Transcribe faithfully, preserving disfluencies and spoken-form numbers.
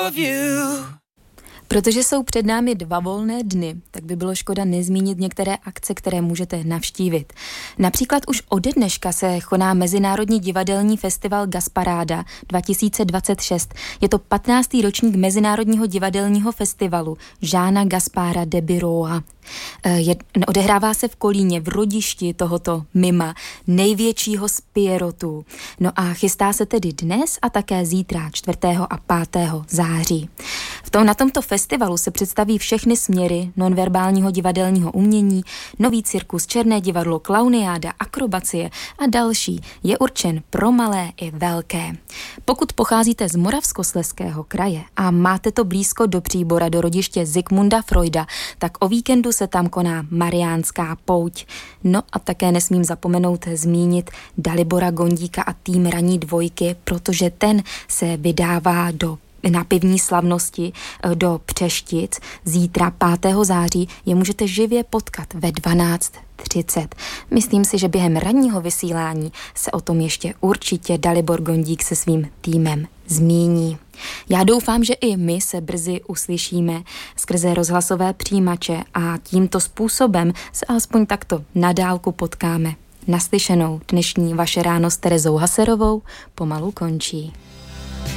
of you. Protože jsou před námi dva volné dny, tak by bylo škoda nezmínit některé akce, které můžete navštívit. Například už ode dneška se koná Mezinárodní divadelní festival Gasparáda dva tisíce dvacet šest. Je to patnáctý ročník Mezinárodního divadelního festivalu Jeana Gaspara de Biroa. Je, odehrává se v Kolíně, v rodišti tohoto mima, největšího z Pierrotů. No a chystá se tedy dnes a také zítra, čtvrtého a pátého září. V tom, na tomto festivalu se představí všechny směry nonverbálního divadelního umění, nový cirkus, černé divadlo, klauniáda, akrobacie a další. Je určen pro malé i velké. Pokud pocházíte z Moravskoslezského kraje a máte to blízko do Příbora, do rodiště Zikmunda Freuda, tak o víkendu se tam koná Mariánská pouť. No a také nesmím zapomenout zmínit Dalibora Gondíka a tým Ranní dvojky, protože ten se vydává do na pivní slavnosti do Přeštic. Zítra pátého září je můžete živě potkat ve dvanáct třicet. Myslím si, že během ranního vysílání se o tom ještě určitě Dalibor Gondík se svým týmem zmíní. Já doufám, že i my se brzy uslyšíme skrze rozhlasové přijímače a tímto způsobem se alespoň takto na dálku potkáme. Naslyšenou dnešní Vaše ráno s Terezou Haserovou pomalu končí.